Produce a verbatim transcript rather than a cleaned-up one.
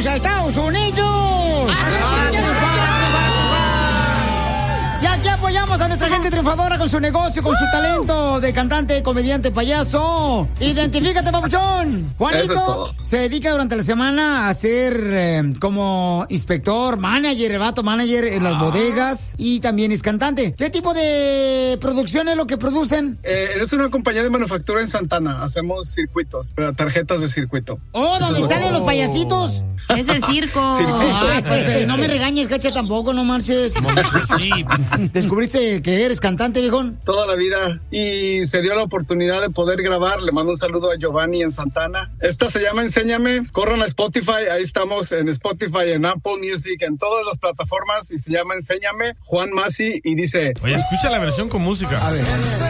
vamos a Estados Unidos. ¡A triunfar, a triunfar, a triunfar! Y aquí apoyamos a nuestra gente triunfadora con su negocio, con su talento de cantante, comediante, payaso. Identifícate, papuchón. Juanito se dedica durante la semana a ser eh, como inspector, manager, vato manager en las bodegas y también es cantante. ¿Qué tipo de producción es lo que producen? Eh, es una compañía de manufactura en Santana. Hacemos circuitos, tarjetas de circuito. Oh, ¿donde salen oh. los payasitos? Es el circo. Circuito. Ay, pues, no me regañes, cacha, tampoco, no marches. ¿Descubriste que eres cantante, viejón? Toda la vida. Y se dio la oportunidad de poder grabar. Le mando un saludo a Giovanni en Santana. Esta se llama Enséñame. Corran a Spotify. Ahí estamos en Spotify, en Apple Music, en todas las plataformas. Y se llama Enséñame. Juan Masi. Y dice... Oye, escucha la versión con música. A ver.